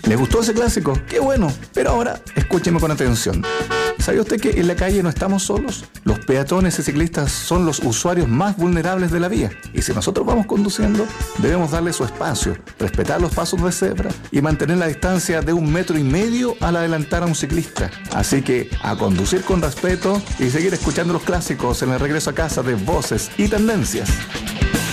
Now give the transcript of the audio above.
¿Le gustó ese clásico? ¡Qué bueno! Pero ahora, escúcheme con atención. ¿Sabía usted que en la calle no estamos solos? Los peatones y ciclistas son los usuarios más vulnerables de la vía. Y si nosotros vamos conduciendo, debemos darle su espacio, respetar los pasos de cebra y mantener la distancia de 1,5 metros al adelantar a un ciclista. Así que a conducir con respeto y seguir escuchando los clásicos en el regreso a casa de Voces y Tendencias.